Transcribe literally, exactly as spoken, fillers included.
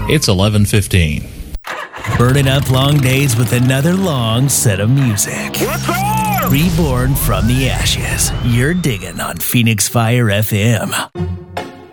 It's eleven fifteen. Burning up long days with another long set of music. What's up? Reborn from the ashes. You're digging on Phoenix Fire F M.